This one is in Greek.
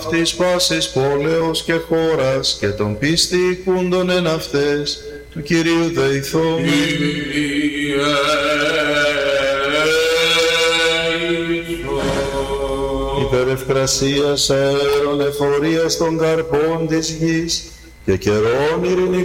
Αυτής πάσης πόλεως και χώρας και των πίστη οικούντων εν αυτές του Κυρίου δεηθώμεν. Υπερευκρασίας αέρων εφορίας των καρπών της γης και καιρών ειρηνικών